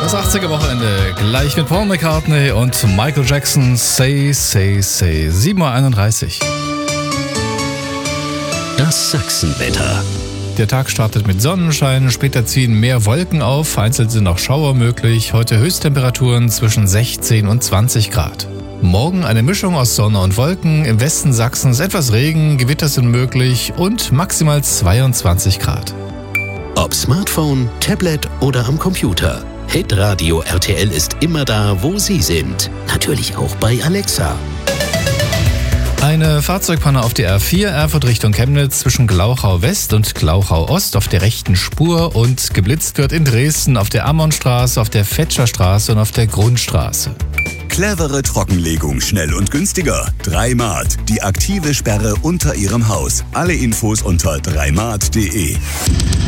Das 80er-Wochenende gleich mit Paul McCartney und Michael Jackson. Say, say, say. 7:31 Uhr. Das Sachsenwetter. Der Tag startet mit Sonnenschein, später ziehen mehr Wolken auf, vereinzelt sind auch Schauer möglich. Heute Höchsttemperaturen zwischen 16 und 20 Grad. Morgen eine Mischung aus Sonne und Wolken, im Westen Sachsens etwas Regen, Gewitter sind möglich und maximal 22 Grad. Ob Smartphone, Tablet oder am Computer. Hitradio RTL ist immer da, wo Sie sind. Natürlich auch bei Alexa. Eine Fahrzeugpanne auf der A4 Erfurt Richtung Chemnitz zwischen Glauchau West und Glauchau Ost auf der rechten Spur und geblitzt wird in Dresden auf der Ammonstraße, auf der Fetscherstraße und auf der Grundstraße. Clevere Trockenlegung, schnell und günstiger. 3Mart, die aktive Sperre unter Ihrem Haus. Alle Infos unter 3mart.de.